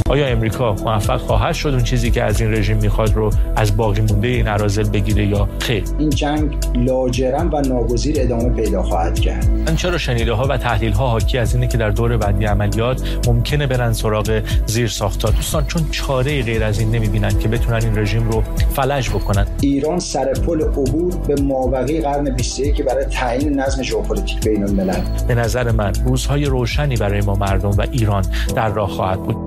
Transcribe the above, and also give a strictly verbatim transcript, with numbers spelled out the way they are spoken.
آیا امریکا موفق خواهد شد اون چیزی که از این رژیم میخواد رو از باقی مونده این اراذل بگیره یا خیر؟ این جنگ لاجرم و ناگزیر ادامه پیدا خواهد کرد. من چرا شنیده ها و تحلیل ها حاکی از اینه که در دور بعدی عملیات ممکنه برن سراغ زیر ساختار دوستان، چون چاره غیر از این نمیبینن که بتونن این رژیم رو فلج بکنن. ایران سر پل عبور به مابقی قرن بیست و یک برای تعیین نظم ژئوپلیتیک بین الملل. به نظر من روزهای روشنی برای ما مردم و ایران در راه خواهد بود.